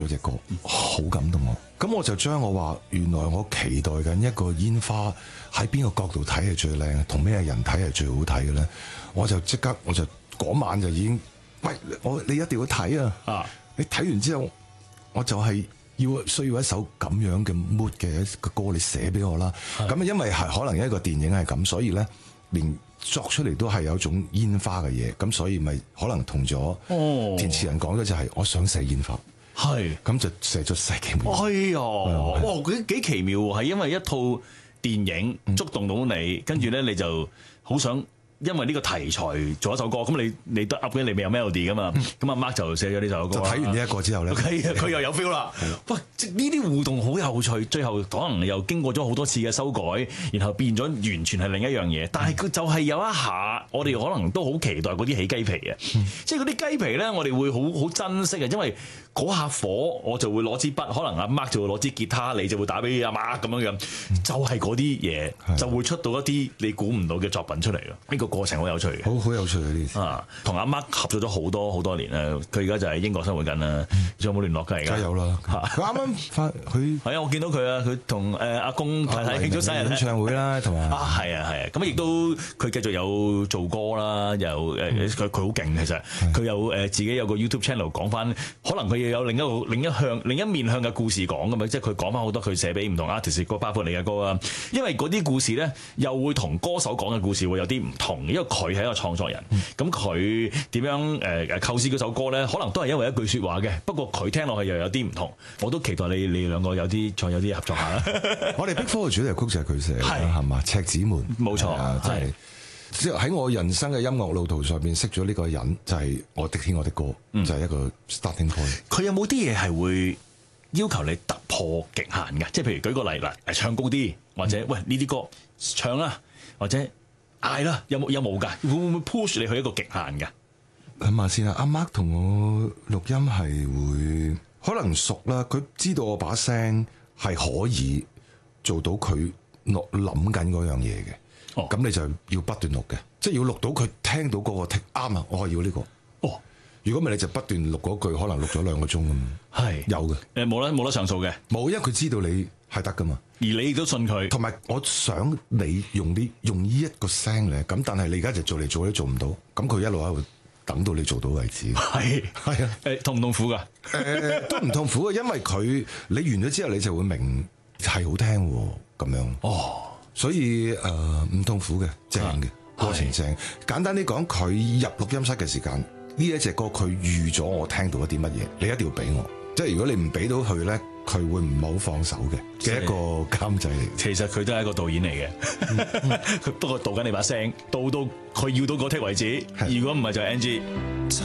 嗰隻歌，好感動我。咁我就將我話，原來我期待緊一個煙花喺邊個角度睇係最靚，同咩人睇係最好睇嘅咧？我就即刻，我就嗰晚就已經，喂，你一定要睇啊！你睇完之後，我就係需要一首咁樣嘅 mood 嘅一個歌，你寫俾我啦。咁因為係可能一個電影係咁，所以咧連作出嚟都係有種煙花嘅嘢，咁所以咪可能同咗填詞人講咗就係我想寫煙花。係，咁就寫咗世紀末。 哎呀，哇，幾奇妙喎！係因為一套電影觸動到你，跟住咧你就好想因為呢個題材做一首歌。咁你都 up 嘅，你未有 melody 噶嘛？咁阿 Mark 就寫咗呢首歌。 就睇完呢一個之後咧， 佢又有 feel 啦。喂，即呢啲互動好有趣，最後可能又經過咗好多次嘅修改，然後變咗完全係另一樣嘢。但係佢就係有一下，我哋可能都好期待嗰啲起雞皮嘅，即係嗰啲雞皮咧，我哋會好珍惜嘅，因為嗰下火，我就會攞支筆，可能阿 Mark 就會攞支吉他，你就會打俾阿 Mark 咁樣，就係嗰啲嘢就會出到一啲你估唔到嘅作品出嚟咯。呢個過程好有趣嘅， 好有趣嘅呢啲。 同阿 Mark 合作咗好多年啦，佢而家就喺英國生活緊啦。仲有冇聯絡㗎？而家有啦，佢啱啱翻佢係啊，我見到佢啊，佢同阿公太太慶祝生日演唱會啦，同埋係啊，咁亦都佢繼續有做歌啦，又佢好勁其實，佢有自己有個 YouTube channel 講翻，可能佢有另一面向嘅故事講㗎嘛，即係佢講翻好多佢寫俾唔同 artist 歌，包括你嘅歌啊，因為嗰啲故事咧又會同歌手講嘅故事會有啲唔同，因為佢係一個創作人，咁佢點樣構思嗰首歌咧，可能都係因為一句説話嘅，不過佢聽落去又有啲唔同，我都期待你兩個再有啲合作下啦。 我哋 Big Four 嘅主題曲就係佢寫嘅，係嘛？赤子門， 冇錯，係。 即係喺我人生嘅音樂路途上邊識咗呢個人，就係我的天我的歌，就係一個 starting point。 佢有冇啲嘢係會要求你突破極限嘅？即係譬如舉個例啦，唱高啲，或者喂呢啲歌唱啦，或者嗌啦，有冇㗎？會唔會 push 你去一個極限㗎？ 諗下先啦，阿 Mark 同我錄音係會可能熟啦，佢知道我把聲係可以做到佢諗緊嗰樣嘢嘅。咁你就要不斷錄嘅，即係要錄到佢聽到嗰個聽啱啊！我係要呢個。如果唔係你就不斷錄嗰句，可能錄咗2個鐘咁。係有嘅， 冇得上訴嘅， 冇，因為佢知道你係得噶嘛。 而你亦都信佢， 同埋我想你用呢一個聲咧，咁但係你而家就做嚟做都做唔到，咁佢一路喺度等到你做到為止。係啊， 痛唔痛苦㗎？ 都唔痛苦嘅，因為你完咗之後，你就會明係好聽咁樣。所以唔痛苦嘅，正嘅過程正。簡單啲講，佢入錄音室嘅時間，呢一隻歌佢預咗我聽到一啲乜嘢，你一定要俾我。即係如果你唔俾到佢咧，佢會唔好放手嘅一個監製嚟。 其實佢都係一個導演嚟嘅，佢不過導緊你把聲，導到佢要到嗰 take 為止。如果唔係就係 NG。